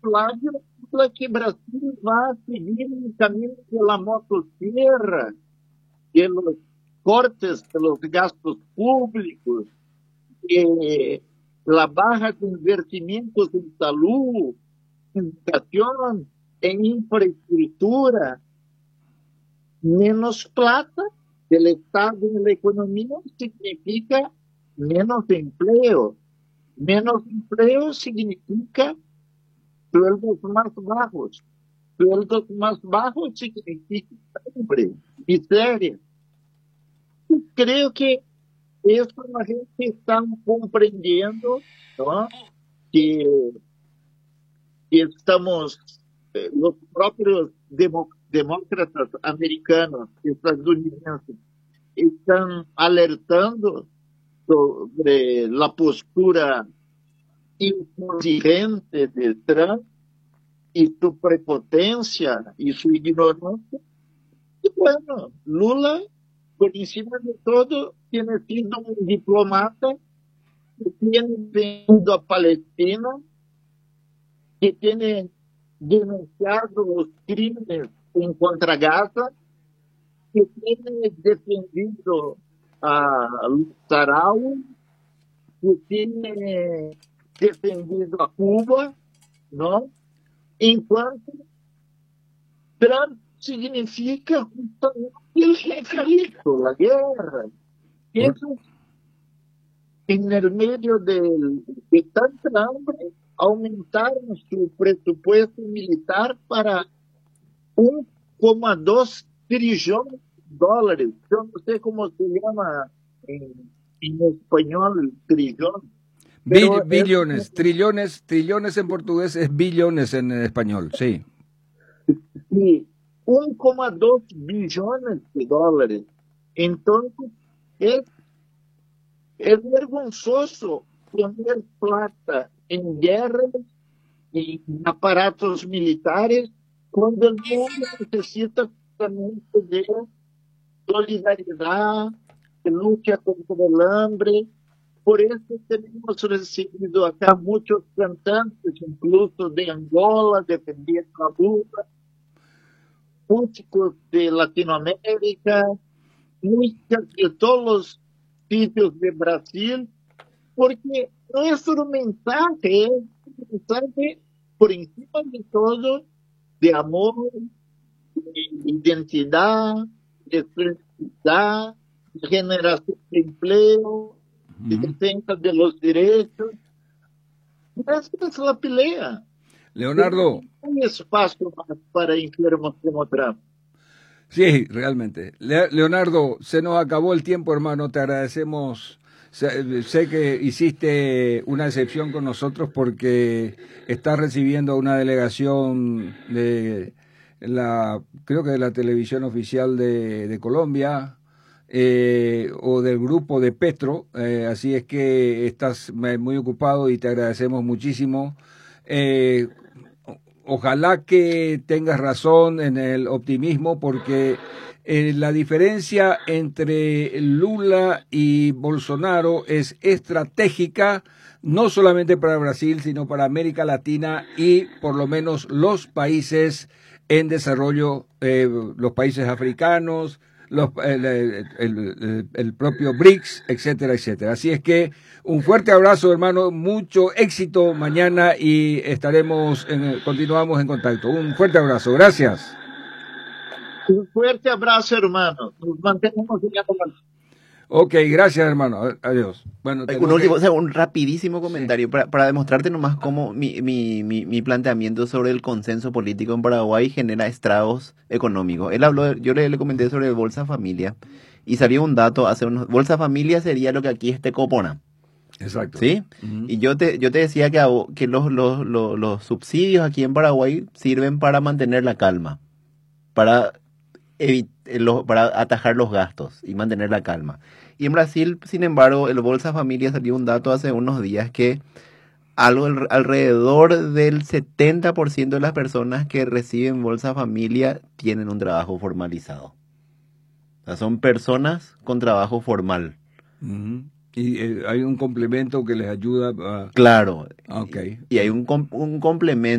lado, que Brasil va a seguir el camino de la motosierra, de los cortes de los gastos públicos, la baja de investimentos en salud, en educación, en infraestructura, menos plata del Estado en la economía significa menos empleo. Menos empleo significa sueldos más bajos. Sueldos más bajos significa hambre, miseria. Creo que eso la gente está comprendiendo, ¿no? Que, que estamos, los propios demócratas americanos, estadounidenses, están alertando sobre la postura intransigente de Trump y su prepotencia y su ignorancia. Y bueno, Lula, por encima de todo, tiene sido un diplomata que tiene venido a Palestina, que tiene denunciado los crímenes en contra Gaza, que tiene defendido a Saharaui, que tiene defendido a Cuba, ¿no? Enquanto Trump significa justamente el conflicto, la guerra. Eso, en el medio de tanta hambre, aumentaron su presupuesto militar para 1,2 trillones de dólares. Yo no sé cómo se llama en español trillón, pero Billones, trillones, trillones en portugués es billones en español, sí. sí, 1,2 billones de dólares. Entonces, es, es vergonzoso poner plata en guerras y en aparatos militares cuando el mundo necesita justamente de solidaridad, de lucha contra el hambre. Por eso tenemos recibido acá muchos cantantes, incluso de Angola, defendiendo a Lula, músicos de Latinoamérica, músicas de todos los sitios de Brasil, porque nuestro mensaje es un mensaje, por encima de todo, de amor, de identidad, de felicidad, de generación de empleo, de defensa de los derechos. Esa es la pelea. Leonardo. No hay espacio para enfermos como Trump. Sí, realmente. Leonardo, se nos acabó el tiempo, hermano. Te agradecemos. Sé que hiciste una excepción con nosotros porque estás recibiendo a una delegación de creo que de la televisión oficial de Colombia, o del grupo de Petro. Así es que estás muy ocupado y te agradecemos muchísimo. Ojalá que tengas razón en el optimismo, porque la diferencia entre Lula y Bolsonaro es estratégica, no solamente para Brasil, sino para América Latina y por lo menos los países en desarrollo, los países africanos, el propio BRICS, etcétera, etcétera. Así es que un fuerte abrazo, hermano, mucho éxito mañana y continuamos en contacto. Un fuerte abrazo, gracias. Un fuerte abrazo, hermano. Nos mantenemos en la... Ok, gracias, hermano. Adiós. Bueno, Un último, que... o sea, un rapidísimo comentario Sí. para demostrarte nomás cómo mi planteamiento sobre el consenso político en Paraguay genera estragos económicos. Él habló, yo le comenté sobre el Bolsa Familia y salió un dato hace unos... Bolsa Familia sería lo que aquí es Tecopona. Exacto. ¿Sí? Uh-huh. Y yo te decía que los subsidios aquí en Paraguay sirven para mantener la calma, para para atajar los gastos y mantener la calma. Y en Brasil, sin embargo, el Bolsa Familia salió un dato hace unos días que alrededor del 70% de las personas que reciben Bolsa Familia tienen un trabajo formalizado. O sea, son personas con trabajo formal. Uh-huh. Y hay un complemento que les ayuda a... Claro. Okay. Y hay un complemento